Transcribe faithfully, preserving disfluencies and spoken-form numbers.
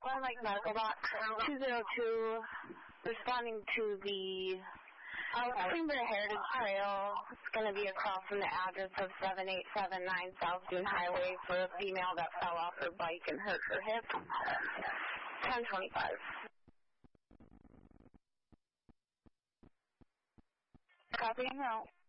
Glen Lake Medical Box, two zero two, responding to the Greenbrier Heritage Trail. It's going to be across from the address of seven eight seven nine South Dune Highway for a female that fell off her bike and hurt her hip. ten twenty-five. Copy and out.